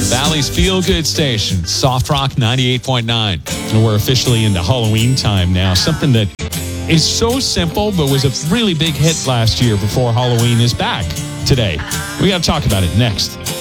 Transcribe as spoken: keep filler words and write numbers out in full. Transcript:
Valley's Feel Good Station, Soft Rock ninety-eight point nine. And we're officially into Halloween time now. Something that is so simple, but was a really big hit last year before Halloween is back today. We got to talk about it next.